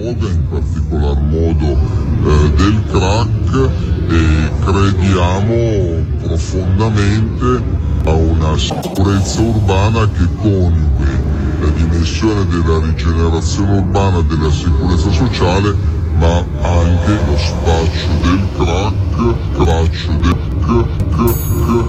droga, in particolar modo del crack, e crediamo profondamente a una sicurezza urbana che coniughi la dimensione della rigenerazione urbana, della sicurezza sociale, ma anche lo spaccio del crack,